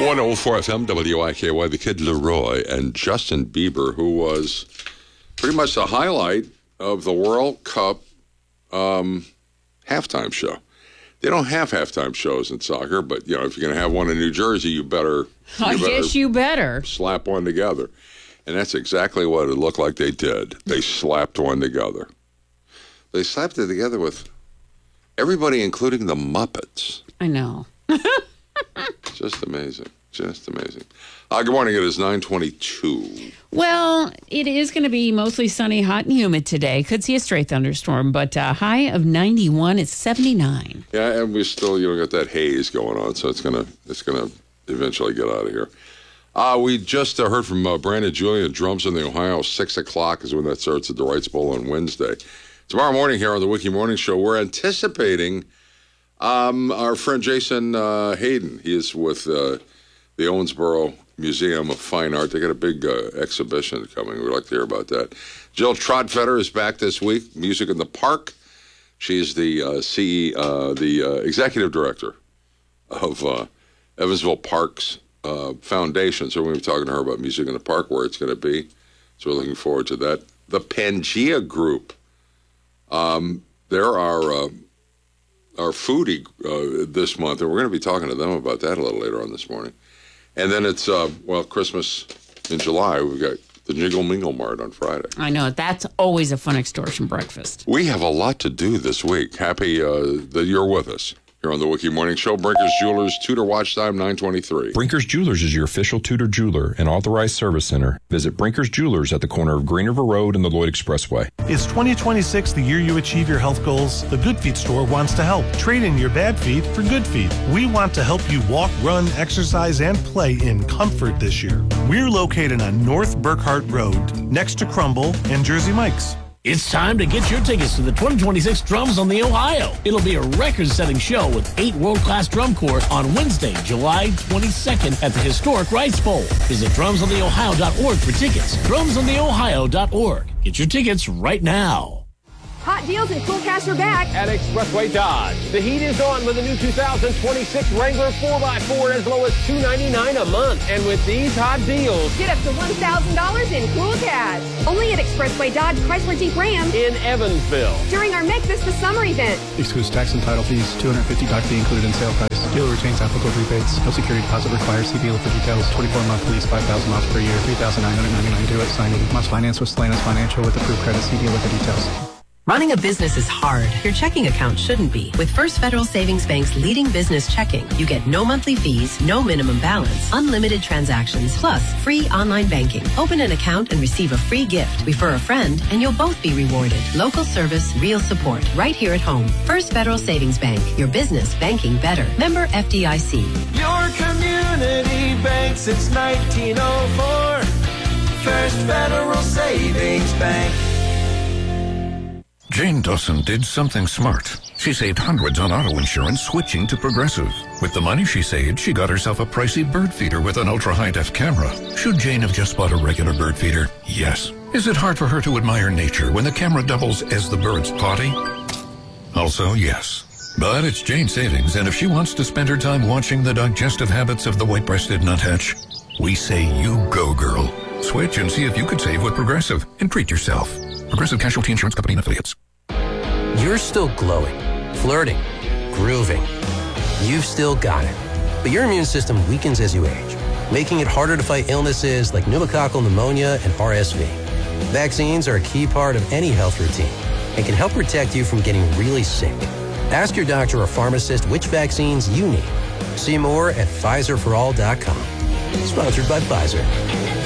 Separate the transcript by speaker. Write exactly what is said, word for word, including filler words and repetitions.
Speaker 1: one oh four F M, W I K Y, the Kid Leroy, and Justin Bieber, who was pretty much the highlight of the World Cup um, halftime show. They don't have halftime shows in soccer, but, you know, if you're going to have one in New Jersey, you better... You
Speaker 2: I
Speaker 1: better
Speaker 2: guess you better.
Speaker 1: slap one together. And that's exactly what it looked like they did. They slapped one together. They slapped it together with everybody, including the Muppets.
Speaker 2: I know.
Speaker 1: Just amazing. Just amazing. Uh, good morning. It is nine twenty-two.
Speaker 2: Well, it is going to be mostly sunny, hot, and humid today. Could see a stray thunderstorm, but a high of ninety-one. It's seventy-nine.
Speaker 1: Yeah, and we still, you know, got that haze going on, so it's gonna it's gonna eventually get out of here. Uh, we just uh, heard from uh, Brandon Julian, drums in the Ohio. Six o'clock is when that starts at the Wrights Bowl on Wednesday. Tomorrow morning here on the Wiki Morning Show, we're anticipating um, our friend Jason uh, Hayden. He is with uh, the Owensboro Museum of Fine Art. They got a big uh, exhibition coming. We'd like to hear about that. Jill Trotfetter is back this week. Music in the Park. She's the uh, C E, uh, the uh, executive director of uh, Evansville Parks uh, Foundation. So we're going to be talking to her about Music in the Park, where it's going to be. So we're looking forward to that. The Pangea Group. Um, they're our uh, our foodie uh, this month, and we're going to be talking to them about that a little later on this morning. And then it's, uh, well, Christmas in July. We've got the Jiggle Mingle Mart on Friday.
Speaker 2: I know. That's always a fun extortion breakfast.
Speaker 1: We have a lot to do this week. Happy uh, that you're with us here on the Wiki Morning Show. Brinkers Jewelers, Tudor Watch Time, nine twenty-three.
Speaker 3: Brinkers Jewelers is your official Tudor jeweler and authorized service center. Visit Brinkers Jewelers at the corner of Green River Road and the Lloyd Expressway.
Speaker 4: Is twenty twenty-six the year you achieve your health goals? The Good Feet store wants to help. Trade in your bad feet for good feet. We want to help you walk, run, exercise, and play in comfort this year. We're located on North Burkhart Road, next to Crumble and Jersey Mike's.
Speaker 5: It's time to get your tickets to the twenty twenty-six Drums on the Ohio. It'll be a record-setting show with eight world-class drum corps on Wednesday, July twenty-second at the historic Wrights Bowl. Visit drums on the ohio dot org for tickets. drums on the ohio dot org. Get your tickets right now.
Speaker 6: Hot deals and cool cash are back
Speaker 7: at Expressway Dodge. The heat is on with the new two thousand twenty-six Wrangler four by four as low as two hundred ninety-nine dollars a month. And with these hot deals,
Speaker 6: get up to one thousand dollars in cool cash. Only at Expressway Dodge Chrysler Jeep Ram
Speaker 7: in Evansville
Speaker 6: during our Make This the Summer event.
Speaker 8: Excludes tax and title fees. two hundred fifty dollars doc fee included in sale price. Dealer retains applicable rebates. No security deposit required. See dealer for details. twenty-four month lease, five thousand miles per year, three thousand nine hundred ninety-nine dollars due at signing. Must finance with Stellantis Financial with approved credit. See dealer for details.
Speaker 9: Running a business is hard. Your checking account shouldn't be. With First Federal Savings Bank's leading business checking, you get no monthly fees, no minimum balance, unlimited transactions, plus free online banking. Open an account and receive a free gift. Refer a friend, and you'll both be rewarded. Local service, real support, right here at home. First Federal Savings Bank. Your business banking better. Member F D I C.
Speaker 10: Your community bank since nineteen oh four. First Federal Savings Bank.
Speaker 11: Jane Dawson did something smart. She saved hundreds on auto insurance switching to Progressive. With the money she saved, she got herself a pricey bird feeder with an ultra-high-def camera. Should Jane have just bought a regular bird feeder? Yes. Is it hard for her to admire nature when the camera doubles as the bird's potty? Also, yes. But it's Jane's savings, and if she wants to spend her time watching the digestive habits of the white-breasted nuthatch, we say you go, girl. Switch and see if you could save with Progressive and treat yourself. Progressive Casualty Insurance Company and Affiliates.
Speaker 12: You're still glowing, flirting, grooving. You've still got it. But your immune system weakens as you age, making it harder to fight illnesses like pneumococcal pneumonia and R S V. Vaccines are a key part of any health routine and can help protect you from getting really sick. Ask your doctor or pharmacist which vaccines you need. See more at Pfizer for all dot com. Sponsored by Pfizer.